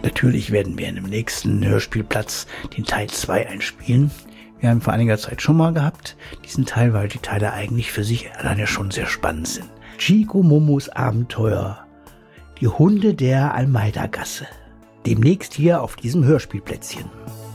Natürlich werden wir in dem nächsten Hörspielplatz den Teil 2 einspielen. Wir haben vor einiger Zeit schon mal gehabt, diesen Teil, weil die Teile eigentlich für sich alleine schon sehr spannend sind. Chico Momos Abenteuer, die Hunde der Almeida-Gasse. Demnächst hier auf diesem Hörspielplätzchen.